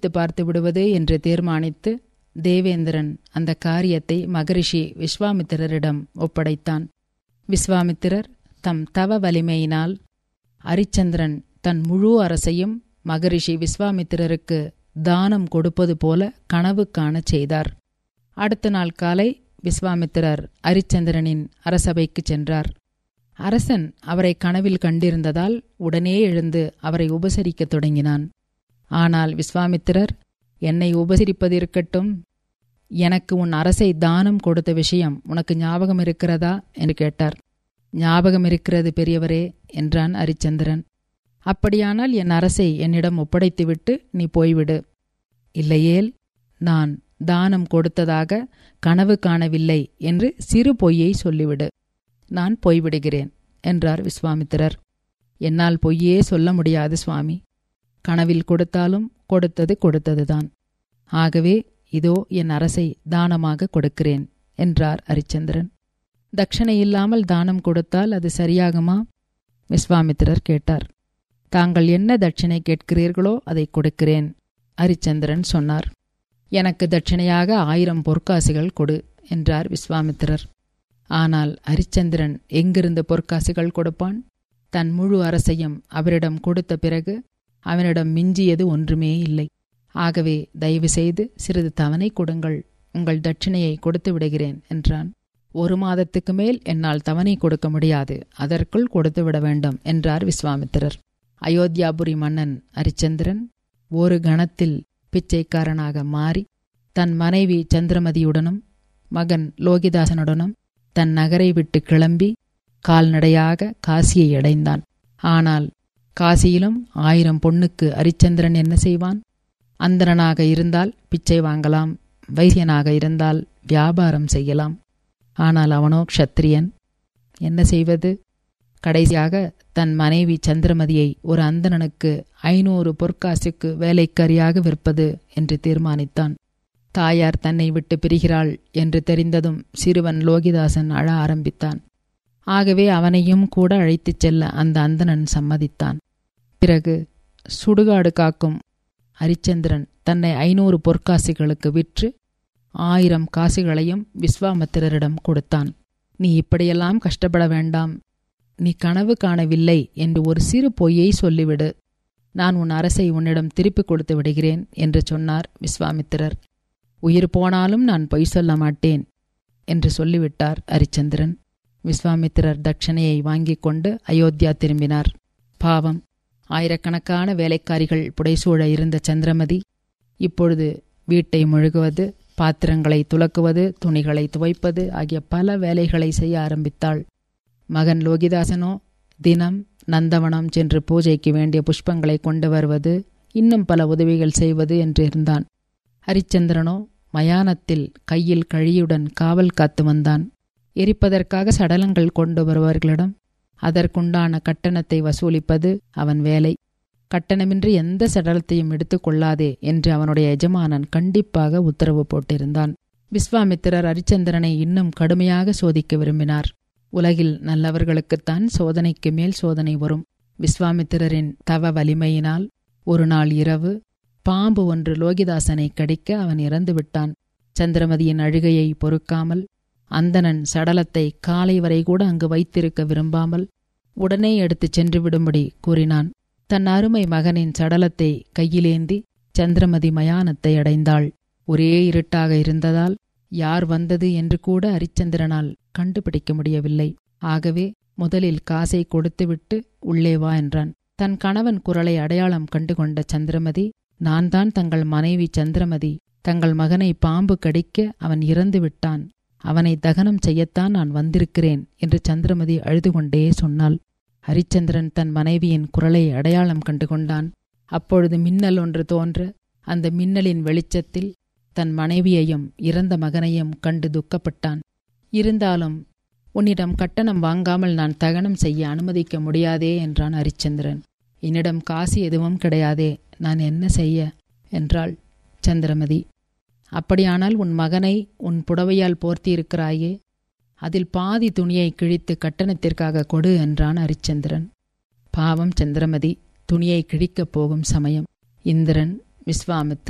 சோதித்து பார்த்து விடுவது என்று தீர்மானித்து தேவேந்திரன் அந்த காரியத்தை மகரிஷி விஸ்வாமித்திரரிடம் ஒப்படைத்தான். விஸ்வாமித்திரர் தம் தவ வலிமையினால் அரிச்சந்திரன் தன் முழு அரசையும் மகரிஷி விஸ்வாமித்திரருக்கு தானம் கொடுப்பது போல கனவு காணச் செய்தார். அடுத்த நாள் காலை விஸ்வாமித்திரர் அரிச்சந்திரனின் அரசபைக்குச் சென்றார். அரசன் அவரை கனவில் கண்டிருந்ததால் உடனே எழுந்து அவரை உபசரிக்கத் தொடங்கினான். ஆனால் விஸ்வாமித்திரர், என்னை உபசரிப்பது இருக்கட்டும், எனக்கு உன் அரசை தானம் கொடுத்த விஷயம் உனக்கு ஞாபகம் இருக்கிறதா என்று கேட்டார். ஞாபகம் இருக்கிறது பெரியவரே என்றான் அரிச்சந்திரன். அப்படியானால் என் அரசை என்னிடம் ஒப்படைத்துவிட்டு நீ போய்விடு. இல்லையேல் நான் தானம் கொடுத்ததாக கனவு காணவில்லை என்று சிறு பொய்யை சொல்லிவிடு. நான் போய்விடுகிறேன் என்றார் விஸ்வாமித்திரர். என்னால் பொய்யே சொல்ல முடியாது சுவாமி. கனவில் கொடுத்தாலும் கொடுத்தது கொடுத்ததுதான். ஆகவே இதோ என் அரசை தானமாக கொடுக்கிறேன் என்றார் அரிச்சந்திரன். தட்சணை இல்லாமல் தானம் கொடுத்தால் அது சரியாகுமா? விஸ்வாமித்திரர் கேட்டார். தாங்கள் என்ன தட்சிணை கேட்கிறீர்களோ அதை கொடுக்கிறேன், அரிச்சந்திரன் சொன்னார். எனக்கு தட்சிணையாக 1000 பொற்காசுகள் கொடு என்றார் விஸ்வாமித்திரர். ஆனால் அரிச்சந்திரன் எங்கிருந்து பொற்காசுகள் கொடுப்பான்? தன் முழு அரசையும் அவரிடம் கொடுத்த பிறகு அவனிடம் மிஞ்சியது ஒன்றுமே இல்லை. ஆகவே தயவு செய்து சிறிது தவணை கொடுங்கள், உங்கள் தட்சிணையை கொடுத்து விடுகிறேன் என்றான். 1 மாதத்துக்கு மேல் என்னால் தவணை கொடுக்க முடியாது, அதற்குள் கொடுத்துவிட வேண்டும் என்றார் விஸ்வாமித்திரர். அயோத்தியாபுரி மன்னன் அரிச்சந்திரன் ஒரு கணத்தில் பிச்சைக்காரனாக மாறி தன் மனைவி சந்திரமதியுடனும் மகன் லோகிதாசனுடனும் தன் நகரை விட்டு கிளம்பி கால்நடையாக காசியை அடைந்தான். ஆனால் காசியிலும் 1000 பொன்னுக்கு அரிச்சந்திரன் என்ன செய்வான்? அந்தணனாக இருந்தால் பிச்சை வாங்கலாம், வைசியனாக இருந்தால் வியாபாரம் செய்யலாம். ஆனால் அவனோ க்ஷத்திரியன். என்ன செய்வது? கடைசியாக தன் மனைவி சந்திரமதியை ஒரு அந்தணனுக்கு 500 பொற்காசுக்கு வேலைக்காரியாக விற்பது என்று தீர்மானித்தான். தாயார் தன்னை விட்டு பிரிகிறாள் என்று தெரிந்ததும் சிறுவன் லோகிதாசன் அழ ஆரம்பித்தான். ஆகவே அவனையும் கூட அழைத்துச் செல்ல அந்த அந்தணன் சம்மதித்தான். பிறகு சுடுகாடு காக்கும் அரிச்சந்திரன் தன்னை 500 பொற்காசுகளுக்கு விற்று 1000 காசுகளையும் விஸ்வாமித்திரரிடம் கொடுத்தான். நீ இப்படியெல்லாம் கஷ்டப்பட வேண்டாம், நீ கனவு காணவில்லை என்று ஒரு சிறு பொய்யை சொல்லிவிடு, நான் உன் அரசை உன்னிடம் திருப்பிக் கொடுத்து விடுகிறேன் என்று சொன்னார் விஸ்வாமித்திரர். உயிர் போனாலும் நான் பொய் சொல்ல மாட்டேன் என்று சொல்லிவிட்டார் அரிச்சந்திரன். விஸ்வாமித்திரர் தட்சணையை வாங்கிக் கொண்டு அயோத்தியா திரும்பினார். பாவம், ஆயிரக்கணக்கான வேலைக்காரிகள் புடைசூழ இருந்த சந்திரமதி இப்பொழுது வீட்டை முழுகுவது, பாத்திரங்களை துலக்குவது, துணிகளை துவைப்பது ஆகிய பல வேலைகளை செய்ய ஆரம்பித்தாள். மகன் லோகிதாசனோ தினம் நந்தவனம் சென்று பூஜைக்கு வேண்டிய புஷ்பங்களை கொண்டு வருவது, இன்னும் பல உதவிகள் செய்வது என்று இருந்தான். ஹரிச்சந்திரனோ மயானத்தில் கையில் கழியுடன் காவல் காத்து வந்தான். எரிப்பதற்காக சடலங்கள் கொண்டு வருபவர்களிடம் அதற்குண்டான கட்டணத்தை வசூலிப்பது அவன் வேலை. கட்டணமின்றி எந்த சடலத்தையும் எடுத்துக் கொள்ளாதே என்று அவனுடைய எஜமானன் கண்டிப்பாக உத்தரவு போட்டிருந்தான். விஸ்வாமித்திரர் ஹரிச்சந்திரனை இன்னும் கடுமையாக சோதிக்க விரும்பினார். உலகில் நல்லவர்களுக்குத்தான் சோதனைக்கு மேல் சோதனை வரும். விஸ்வாமித்திரரின் தவ வலிமையினால் ஒரு நாள் இரவு பாம்பு ஒன்று லோகிதாசனை கடிக்க அவன் இறந்து விட்டான். சந்திரமதியின் அழுகையை பொறுக்காமல் அந்தணன் சடலத்தை காலை வரை கூட அங்கு வைத்திருக்க விரும்பாமல் உடனே எடுத்துச் சென்று விடும்படி கூறினான். தன் அருமை மகனின் சடலத்தை கையிலேந்தி சந்திரமதி மயானத்தை அடைந்தாள். ஒரே இருட்டாக இருந்ததால் யார் வந்தது என்று கூட அரிச்சந்திரனால் கண்டுபிடிக்க முடியவில்லை. ஆகவே முதலில் காசை கொடுத்துவிட்டு உள்ளே வா என்றான். தன் கணவன் குரலை அடையாளம் கண்டுகொண்ட சந்திரமதி, நான் தான் தங்கள் மனைவி சந்திரமதி, தங்கள் மகனை பாம்பு கடிக்க அவன் இறந்து விட்டான், அவனை தகனம் செய்யத்தான் நான் வந்திருக்கிறேன் என்று சந்திரமதி அழுது கொண்டே சொன்னாள். ஹரிச்சந்திரன் தன் மனைவியின் குரலை அடையாளம் கண்டுகொண்டான். அப்பொழுது மின்னல் ஒன்று தோன்ற அந்த மின்னலின் வெளிச்சத்தில் தன் மனைவியையும் இறந்த மகனையும் கண்டு துக்கப்பட்டான். இருந்தாலும் உன்னிடம் கட்டணம் வாங்காமல் நான் தகனம் செய்ய அனுமதிக்க முடியாதே என்றான் ஹரிச்சந்திரன். என்னிடம் காசு எதுவும் கிடையாதே, நான் என்ன செய்ய என்றாள் சந்திரமதி. அப்படியானால் உன் மகனை உன் புடவையால் போர்த்தியிருக்கிறாயே, அதில் பாதி துணியை கிழித்து கட்டணத்திற்காக கொடு என்றான் ஹரிச்சந்திரன். பாவம் சந்திரமதி, துணியை கிழிக்கப் போகும் சமயம் இந்திரன், விஸ்வாமித்திரர்